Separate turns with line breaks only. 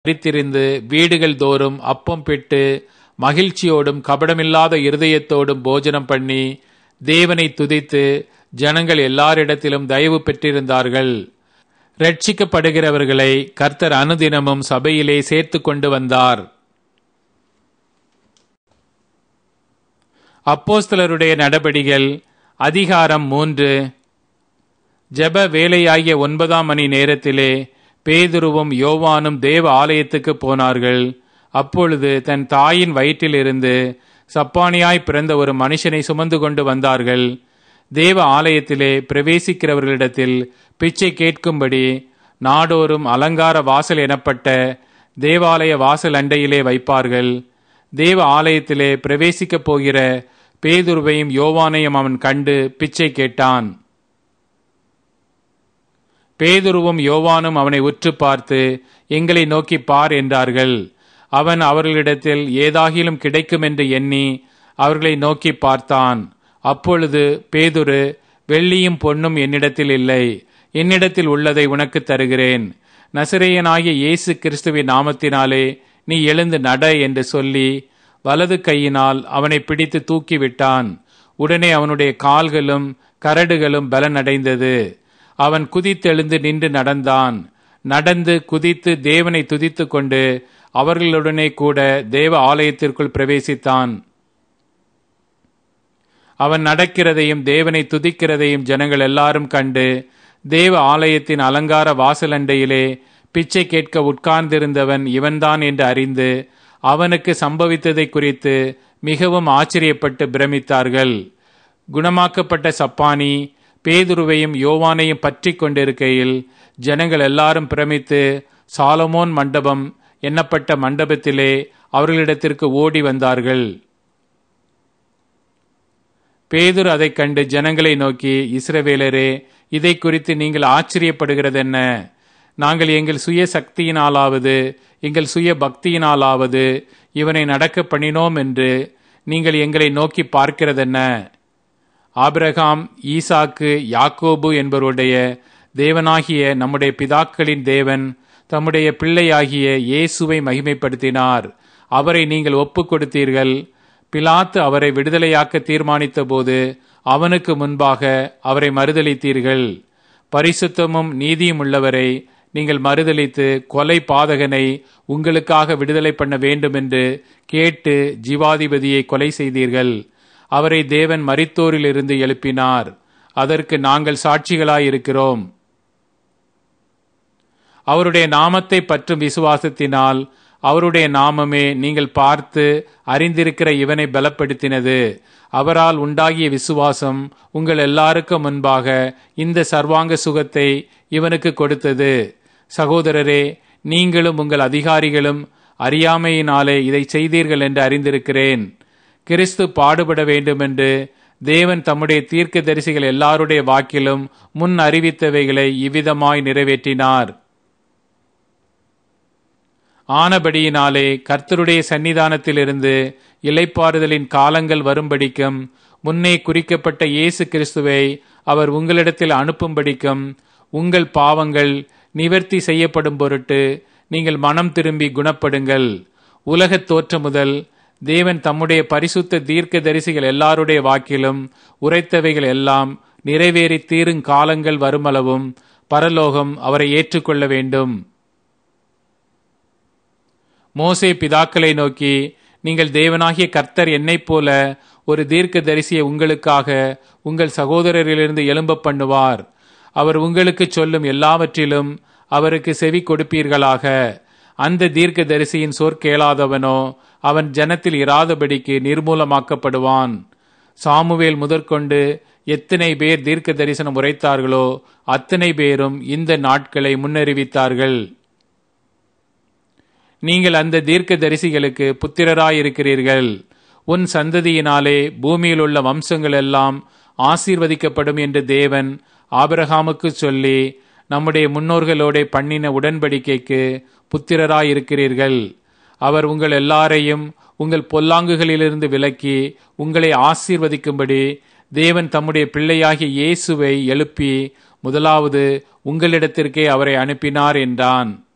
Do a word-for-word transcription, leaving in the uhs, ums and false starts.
தரித்திருந்து வீடுகள் தோறும் அப்பம் பெற்று மகிழ்ச்சியோடும் கபடமில்லாத இருதயத்தோடும் போஜனம் பண்ணி தேவனை துதித்து ஜனங்கள் எல்லாரிடத்திலும் தயவு பெற்றிருந்தார்கள். ரட்சிக்கப்படுகிறவர்களை கர்த்தர் அனுதினமும் சபையிலே சேர்த்து கொண்டு வந்தார். அப்போஸ்தலருடைய நடபடிகள் அதிகாரம் மூன்று. ஜெப வேலையாகிய ஒன்பதாம் மணி நேரத்திலே பேதுருவும் யோவானும் தேவ ஆலயத்துக்கு போனார்கள். அப்பொழுது தன் தாயின் வயிற்றிலிருந்து சப்பானியாய் பிறந்த ஒரு மனுஷனை சுமந்து கொண்டு வந்தார்கள். தேவ ஆலயத்திலே பிரவேசிக்கிறவர்களிடத்தில் பிச்சை கேட்கும்படி நாடோறும் அலங்கார வாசல் எனப்பட்ட தேவாலய வாசல் அண்டையிலே வைப்பார்கள். தேவ ஆலயத்திலே பிரவேசிக்கப் போகிற பேதுருவையும் யோவானையும் அவன் கண்டு பிச்சை கேட்டான். பேதுருவும் யோவானும் அவனை உற்று பார்த்து, எங்களை நோக்கி பார் என்றார்கள். அவன் அவர்களிடத்தில் ஏதாகிலும் கிடைக்கும் என்று எண்ணி அவர்களை நோக்கி பார்த்தான். அப்பொழுது பேதுரு, வெள்ளியும் பொன்னும் என்னிடத்தில் இல்லை, என்னிடத்தில் உள்ளதை உனக்கு தருகிறேன். நசரேயனாகிய இயேசு கிறிஸ்துவின் நாமத்தினாலே நீ எழுந்து நட என்று சொல்லி வலது கையினால் அவனை பிடித்து தூக்கிவிட்டான். உடனே அவனுடைய கால்களும் கரடுகளும் பலனடைந்தது. அவன் குதித்தெழுந்து நின்று நடந்தான். நடந்து குதித்து தேவனை துதித்து கொண்டு அவர்களுடனே கூட தேவ ஆலயத்திற்குள் பிரவேசித்தான். அவன் நடக்கிறதையும் தேவனை துதிக்கிறதையும் ஜனங்கள் எல்லாரும் கண்டு தேவ ஆலயத்தின் அலங்கார வாசலண்டையிலே பிச்சை கேட்க உட்கார்ந்திருந்தவன் இவன்தான் என்று அறிந்து அவனுக்கு சம்பவித்ததை குறித்து மிகவும் ஆச்சரியப்பட்டு பிரமித்தார்கள். குணமாக்கப்பட்ட சப்பானி பேதுருவையும் யோவானையும் பற்றி கொண்டிருக்கையில் ஜனங்கள் எல்லாரும் பிரமித்து சாலமோன் மண்டபம் என்னப்பட்ட மண்டபத்திலே அவர்களிடத்திற்கு ஓடி வந்தார்கள். பேதுரு அதைக் கண்டு ஜனங்களை நோக்கி, இஸ்ரவேலரே, இதை குறித்து நீங்கள் ஆச்சரியப்படுகிறதென்ன? நாங்கள் எங்கள் சுய சக்தியினாலாவது எங்கள் சுய பக்தியினாலாவது இவனை நடக்க பண்ணினோம் என்று நீங்கள் எங்களை நோக்கி பார்க்கிறதென்ன? ஆபிரகாம், ஈசாக்கு, யாக்கோபு என்பவருடைய தேவனாகிய நம்முடைய பிதாக்களின் தேவன் தம்முடைய பிள்ளையாகிய இயேசுவை மகிமைப்படுத்தினார். அவரை நீங்கள் ஒப்பு கொடுத்தீர்கள். பிலாத்து அவரை விடுதலையாக்க தீர்மானித்த போது அவனுக்கு முன்பாக அவரை மறுதலித்தீர்கள். பரிசுத்தமும் நீதியும் உள்ளவரை நீங்கள் மறுதலித்து கொலை பாதகனை உங்களுக்காக விடுதலை பண்ண வேண்டும் என்று கேட்டு ஜீவாதிபதியை கொலை செய்தீர்கள். அவரை தேவன் மரித்தோரிலிருந்து எழுப்பினார். அதற்கு நாங்கள் சாட்சிகளாயிருக்கிறோம். அவருடைய நாமத்தை பற்றும் விசுவாசத்தினால் அவருடைய நாமமே நீங்கள் பார்த்து அறிந்திருக்கிற இவனை பலப்படுத்தினது. அவரால் உண்டாகிய விசுவாசம் உங்கள் எல்லாருக்கும் முன்பாக இந்த சர்வாங்க சுகத்தை இவனுக்கு கொடுத்தது. சகோதரரே, நீங்களும் உங்கள் அதிகாரிகளும் அறியாமையினாலே இதை செய்தீர்கள் என்று அறிந்திருக்கிறேன். கிறிஸ்து பாடுபட வேண்டும் என்று தேவன் தம்முடைய தீர்க்க தரிசிகள் எல்லாருடைய வாக்கிலும் முன் அறிவித்தவைகளை இவ்விதமாய் நிறைவேற்றினார். ஆனபடியினாலே கர்த்தருடைய சன்னிதானத்திலிருந்து இளைப்பாறுதலின் காலங்கள் வரும்படிக்கும் முன்னே குறிக்கப்பட்ட இயேசு கிறிஸ்துவை அவர் உங்களிடத்தில் அனுப்பும்படிக்கும் உங்கள் பாவங்கள் நிவர்த்தி செய்யப்படும் பொருட்டு நீங்கள் மனம் திரும்பி குணப்படுங்கள். உலகத் தோற்றம் முதல் தேவன் தம்முடைய பரிசுத்த தீர்க்க தரிசிகள் எல்லாருடைய வாக்கிலும் உரைத்தவைகள் எல்லாம் நிறைவேறி தீரும் காலங்கள் வருமளவும் பரலோகம் அவரை ஏற்றுக்கொள்ள வேண்டும். மோசே பிதாக்களை நோக்கி, நீங்கள் தேவனாகிய கர்த்தர் என்னைப் போல ஒரு தீர்க்க தரிசியை உங்களுக்காக உங்கள் சகோதரரிலிருந்து எழும்ப பண்ணுவார். அவர் உங்களுக்கு சொல்லும் எல்லாவற்றிலும் அவருக்கு செவி கொடுப்பீர்களாக. அந்த தீர்க்க தரிசியின் சொற் கேளாதவனோ அவன் ஜனத்தில் இராதபடிக்கு நிர்மூலமாக்கப்படுவான். சாமுவேல் முதற்கொண்டு எத்தனை பேர் தீர்க்க தரிசனம் உரைத்தார்களோ அத்தனை பேரும் இந்த நாட்களை முன்னறிவித்தார்கள். நீங்கள் அந்த தீர்க்க தரிசிகளுக்கு புத்திரராயிருக்கிறீர்கள். உன் சந்ததியினாலே பூமியில் உள்ள வம்சங்கள் எல்லாம் ஆசீர்வதிக்கப்படும் என்று தேவன் ஆபிரகாமுக்கு சொல்லி நம்முடைய முன்னோர்களோட பண்ணின உடன்படிக்கைக்கு புத்திரராயிருக்கிறீர்கள். அவர் உங்கள் எல்லாரையும் உங்கள் பொல்லாங்குகளிலிருந்து விலக்கி உங்களை ஆசீர்வதிக்கும்படி தேவன் தம்முடைய பிள்ளையாகிய இயேசுவை எழுப்பி முதலாவது உங்களிடத்திற்கே அவரை அனுப்பினார் என்றான்.